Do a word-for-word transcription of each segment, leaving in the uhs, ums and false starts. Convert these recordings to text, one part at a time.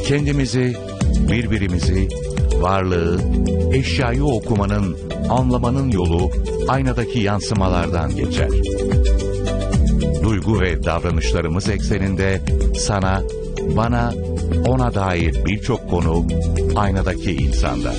Kendimizi, birbirimizi, varlığı, eşyayı okumanın, anlamanın yolu aynadaki yansımalardan geçer. Duygu ve davranışlarımız ekseninde sana, bana, ona dair birçok konu aynadaki insanda.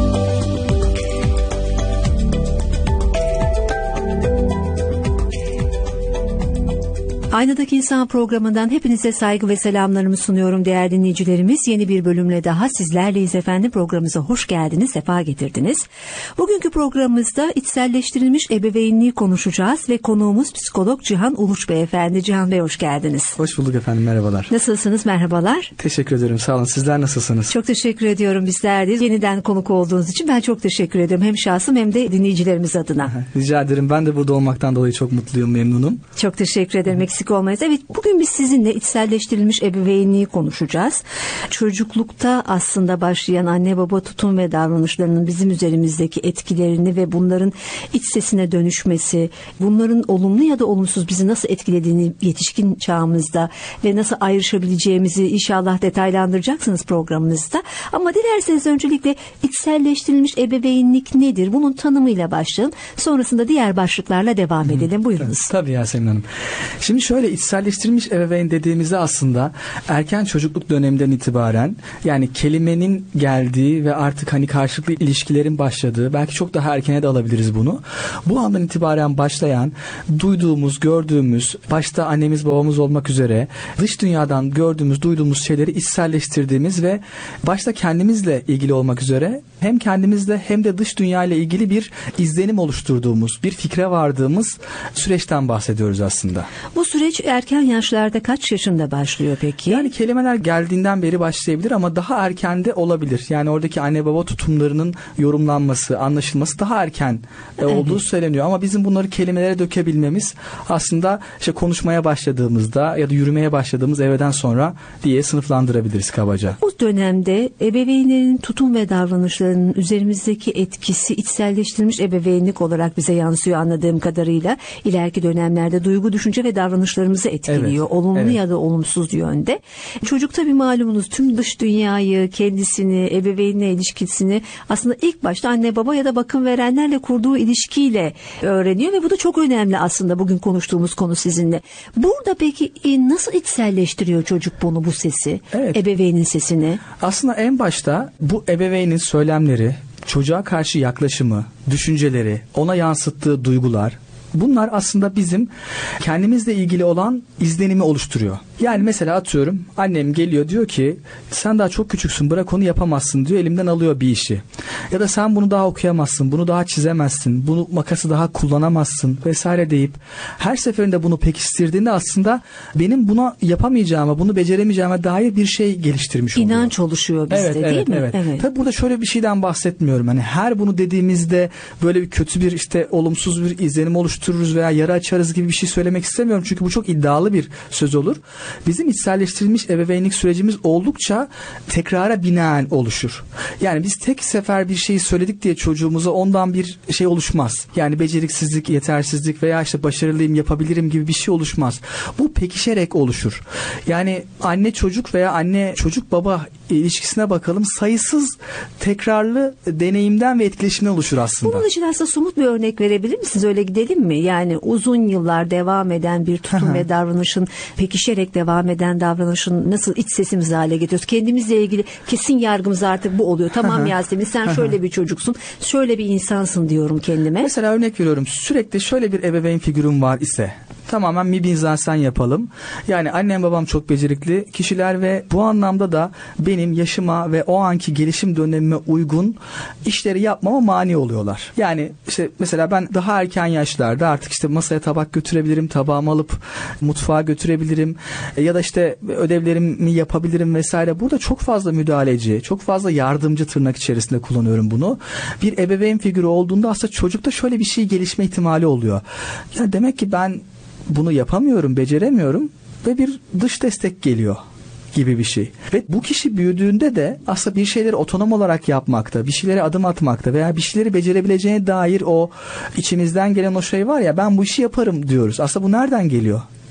Aynadaki İnsan programından hepinize saygı ve selamlarımı sunuyorum değerli dinleyicilerimiz. Yeni bir bölümle daha sizlerleyiz efendim. Programımıza hoş geldiniz, sefa getirdiniz. Bugünkü programımızda içselleştirilmiş ebeveynliği konuşacağız ve konuğumuz psikolog Cihan Uluç Beyefendi. Cihan Bey hoş geldiniz. Hoş bulduk efendim, merhabalar. Nasılsınız, merhabalar? Teşekkür ederim, sağ olun. Sizler nasılsınız? Çok teşekkür ediyorum, bizler de. Yeniden konuk olduğunuz için ben çok teşekkür ederim. Hem şahsım hem de dinleyicilerimiz adına. Rica ederim, ben de burada olmaktan dolayı çok mutluyum, memnunum. Çok teşekkür ederim. Eksik olmayız. Evet, bugün biz sizinle içselleştirilmiş ebeveynliği konuşacağız. Çocuklukta aslında başlayan anne baba tutum ve davranışlarının bizim üzerimizdeki etkilerini ve bunların iç sesine dönüşmesi, bunların olumlu ya da olumsuz bizi nasıl etkilediğini yetişkin çağımızda ve nasıl ayrışabileceğimizi inşallah detaylandıracaksınız programınızda. Ama dilerseniz öncelikle içselleştirilmiş ebeveynlik nedir? Bunun tanımıyla başlayalım. Sonrasında diğer başlıklarla devam edelim. Buyurunuz. Tabii Yasemin Hanım. Şimdi şöyle, içselleştirilmiş ebeveyn dediğimizde aslında erken çocukluk döneminden itibaren, yani kelimenin geldiği ve artık hani karşılıklı ilişkilerin başladığı, belki çok daha erkene de alabiliriz bunu. Bu andan itibaren başlayan, duyduğumuz, gördüğümüz, başta annemiz babamız olmak üzere dış dünyadan gördüğümüz, duyduğumuz şeyleri içselleştirdiğimiz ve başta kendimizle ilgili olmak üzere hem kendimizle hem de dış dünya ile ilgili bir izlenim oluşturduğumuz, bir fikre vardığımız süreçten bahsediyoruz aslında. Bu süreç erken yaşlarda kaç yaşında başlıyor peki? Yani kelimeler geldiğinden beri başlayabilir ama daha erken de olabilir. Yani oradaki anne baba tutumlarının yorumlanması, anlaşılması daha erken evet. olduğu söyleniyor. Ama bizim bunları kelimelere dökebilmemiz aslında işte konuşmaya başladığımızda ya da yürümeye başladığımız evreden sonra diye sınıflandırabiliriz kabaca. Bu dönemde ebeveynlerin tutum ve davranışlarının üzerimizdeki etkisi içselleştirilmiş ebeveynlik olarak bize yansıyor anladığım kadarıyla. İleriki dönemlerde duygu, düşünce ve davranışlarımızı etkiliyor. Evet, olumlu evet. ya da olumsuz yönde. Çocuk tabii malumunuz tüm dış dünyayı, kendisini, ebeveynle ilişkisini aslında ilk başta anne baba ya da bakım verenlerle kurduğu ilişkiyle öğreniyor ve bu da çok önemli aslında bugün konuştuğumuz konu sizinle. Burada peki nasıl içselleştiriyor çocuk bunu, bu sesi, evet. ebeveynin sesini? Aslında en başta bu ebeveynin söylemleri, çocuğa karşı yaklaşımı, düşünceleri, ona yansıttığı duygular, bunlar aslında bizim kendimizle ilgili olan izlenimi oluşturuyor. Yani mesela atıyorum, annem geliyor diyor ki sen daha çok küçüksün, bırak onu, yapamazsın diyor, elimden alıyor bir işi. Ya da sen bunu daha okuyamazsın, bunu daha çizemezsin, bunu makası daha kullanamazsın vesaire deyip her seferinde bunu pekiştirdiğinde aslında benim buna yapamayacağıma, bunu beceremeyeceğime dair bir şey geliştirmiş oluyor. İnanç oluşuyor bizde, evet, değil evet, mi? Evet. evet. Tabii burada şöyle bir şeyden bahsetmiyorum. Hani her bunu dediğimizde böyle bir kötü bir işte olumsuz bir izlenim oluştururuz veya yara açarız gibi bir şey söylemek istemiyorum. Çünkü bu çok iddialı bir söz olur. Bizim içselleştirilmiş ebeveynlik sürecimiz oldukça tekrara binaen oluşur. Yani biz tek sefer bir şeyi söyledik diye çocuğumuza ondan bir şey oluşmaz. Yani beceriksizlik, yetersizlik veya işte başarılıyım, yapabilirim gibi bir şey oluşmaz. Bu pekişerek oluşur. Yani anne çocuk veya anne çocuk baba ilişkisine bakalım, sayısız tekrarlı deneyimden ve etkileşimden oluşur aslında. Bunun için aslında somut bir örnek verebilir misiniz? Öyle gidelim mi? Yani uzun yıllar devam eden bir tutum ve davranışın, pekişerek devam eden davranışın nasıl iç sesimizi hale getiriyoruz? Kendimizle ilgili kesin yargımız artık bu oluyor. Tamam Yasemin, sen şöyle bir çocuksun, şöyle bir insansın diyorum kendime. Mesela örnek veriyorum, sürekli şöyle bir ebeveyn figürüm var ise, tamamen mibinzasen yapalım. Yani annem babam çok becerikli kişiler ve bu anlamda da benim yaşıma ve o anki gelişim dönemime uygun işleri yapmama mani oluyorlar. Yani işte mesela ben daha erken yaşlarda artık işte masaya tabak götürebilirim, tabağımı alıp mutfağa götürebilirim ya da işte ödevlerimi yapabilirim vesaire. Burada çok fazla müdahaleci, çok fazla yardımcı, tırnak içerisinde kullanıyorum bunu. Bir ebeveyn figürü olduğunda aslında çocukta şöyle bir şey gelişme ihtimali oluyor. Ya demek ki ben bunu yapamıyorum, beceremiyorum ve bir dış destek geliyor gibi bir şey. Ve bu kişi büyüdüğünde de aslında bir şeyleri otonom olarak yapmakta, bir şeylere adım atmakta veya bir şeyleri becerebileceğine dair o içimizden gelen o şey var ya, ben bu işi yaparım diyoruz. Aslında bu nereden geliyor?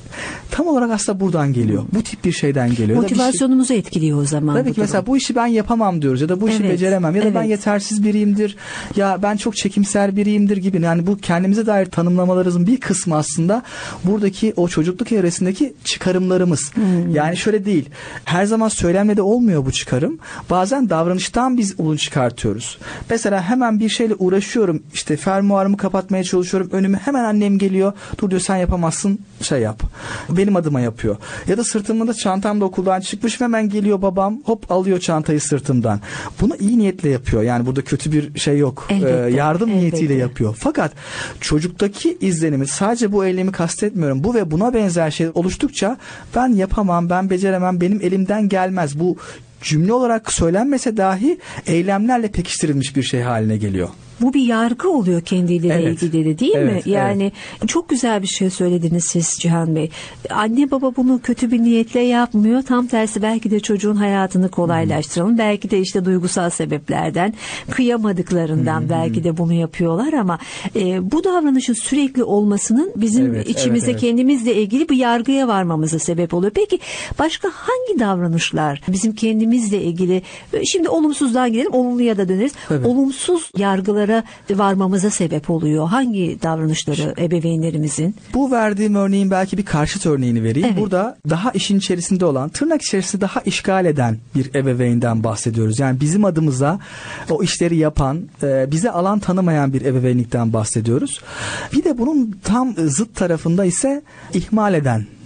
Tam olarak aslında buradan geliyor. Bu tip bir şeyden geliyor. Motivasyonumuzu şey, etkiliyor o zaman. Tabii ki mesela durum. Bu işi ben yapamam diyoruz ya da bu işi evet, beceremem ya da evet. ben yetersiz biriyimdir ya ben çok çekimser biriyimdir gibi. Yani bu kendimize dair tanımlamalarımızın bir kısmı aslında buradaki o çocukluk evresindeki çıkarımlarımız. Hmm. Yani şöyle değil. Her zaman söylemle de olmuyor bu çıkarım. Bazen davranıştan biz bunu çıkartıyoruz. Mesela hemen bir şeyle uğraşıyorum. İşte fermuarımı kapatmaya çalışıyorum. Önüme hemen annem geliyor. Dur diyor sen yapamazsın. Şey yap. Benim adıma yapıyor. Ya da sırtımda çantamda okuldan çıkmış hemen geliyor babam hop alıyor çantayı sırtımdan. Bunu iyi niyetle yapıyor. Yani burada kötü bir şey yok. Elbette, ee, yardım elbette. niyetiyle yapıyor. Fakat çocuktaki izlenimi sadece bu eylemi kastetmiyorum. Bu ve buna benzer şey oluştukça ben yapamam, ben beceremem, benim elimden gelmez. Bu cümle olarak söylenmese dahi eylemlerle pekiştirilmiş bir şey haline geliyor. Bu bir yargı oluyor kendiyle evet. ilgili de değil evet, mi? Yani evet. çok güzel bir şey söylediniz siz Cihan Bey. Anne baba bunu kötü bir niyetle yapmıyor. Tam tersi belki de çocuğun hayatını kolaylaştıralım. Hmm. Belki de işte duygusal sebeplerden, kıyamadıklarından hmm. belki de bunu yapıyorlar ama e, bu davranışın sürekli olmasının bizim evet, içimizde evet, evet. kendimizle ilgili bir yargıya varmamıza sebep oluyor. Peki başka hangi davranışlar bizim kendimizle ilgili, şimdi olumsuzdan gidelim, olumluya da döneriz. Evet. Olumsuz yargılar varmamıza sebep oluyor. Hangi davranışları ebeveynlerimizin? Bu verdiğim örneğin belki bir karşıt örneğini vereyim. Evet. Burada daha işin içerisinde olan, tırnak içerisinde daha işgal eden bir ebeveynden bahsediyoruz. Yani bizim adımıza o işleri yapan, bize alan tanımayan bir ebeveynlikten bahsediyoruz. Bir de bunun tam zıt tarafında ise ihmal eden